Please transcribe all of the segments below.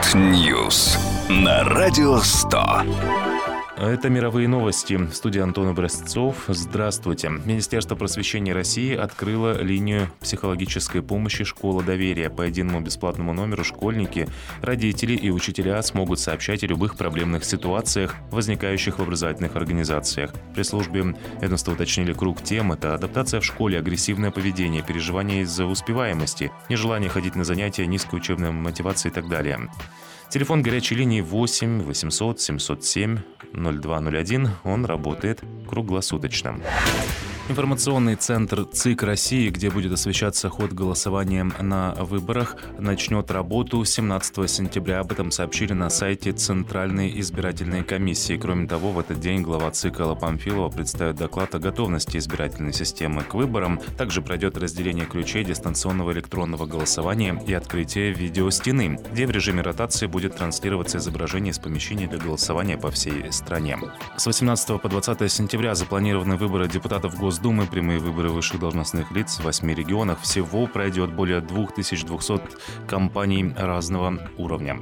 World News на Радио 100. Это мировые новости. В студии Антон Образцов. Здравствуйте. Министерство просвещения России открыло линию психологической помощи «Школа доверия». По единому бесплатному номеру школьники, родители и учителя смогут сообщать о любых проблемных ситуациях, возникающих в образовательных организациях. В пресс-службе ведомства уточнили круг тем. Это адаптация в школе, агрессивное поведение, переживания из-за успеваемости, нежелание ходить на занятия, низкая учебная мотивация и так далее. Телефон горячей линии 8 800 707 0201. Он работает круглосуточно. Информационный центр ЦИК России, где будет освещаться ход голосования на выборах, начнет работу 17 сентября. Об этом сообщили на сайте Центральной избирательной комиссии. Кроме того, в этот день глава ЦИК Алла Памфилова представит доклад о готовности избирательной системы к выборам. Также пройдет разделение ключей дистанционного электронного голосования и открытие видеостены, где в режиме ротации будет транслироваться изображение из помещений для голосования по всей стране. С 18 по 20 сентября запланированы выборы депутатов Госдумы, прямые выборы высших должностных лиц в 8 регионах. Всего пройдет более 2200 компаний разного уровня.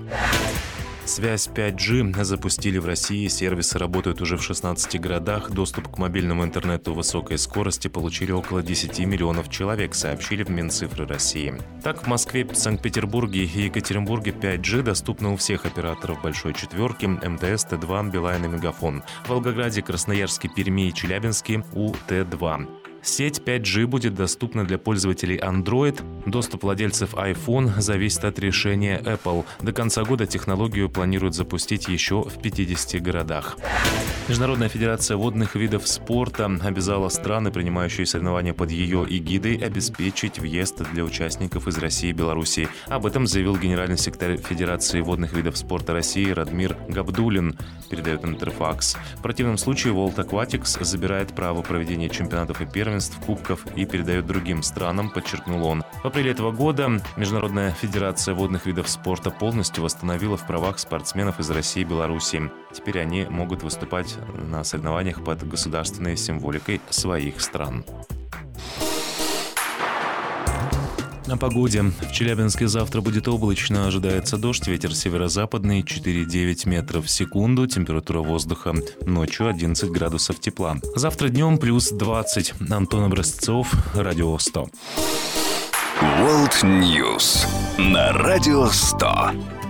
Связь 5G запустили в России. Сервисы работают уже в 16 городах. Доступ к мобильному интернету высокой скорости получили около 10 миллионов человек, сообщили в Минцифры России. Так, в Москве, Санкт-Петербурге и Екатеринбурге 5G доступно у всех операторов Большой Четверки, МТС, Т2, Билайн и Мегафон. В Волгограде, Красноярске, Перми и Челябинске у Т2. Сеть 5G будет доступна для пользователей Android. Доступ владельцев iPhone зависит от решения Apple. До конца года технологию планируют запустить еще в 50 городах. Международная федерация водных видов спорта обязала страны, принимающие соревнования под ее эгидой, обеспечить въезд для участников из России и Белоруссии. Об этом заявил генеральный секретарь Федерации водных видов спорта России Радмир Габдуллин, передает Интерфакс. В противном случае World Aquatics забирает право проведения чемпионатов и первенств, кубков и передает другим странам, подчеркнул он. В апреле этого года Международная федерация водных видов спорта полностью восстановила в правах спортсменов из России и Белоруссии. Теперь они могут выступать на соревнованиях под государственной символикой своих стран. О погоде. В Челябинске завтра будет облачно, ожидается дождь, ветер северо-западный 4,9 метров в секунду, температура воздуха ночью 11 градусов тепла. Завтра днем плюс 20. Антон Образцов, Радио 100. World News на Радио 100.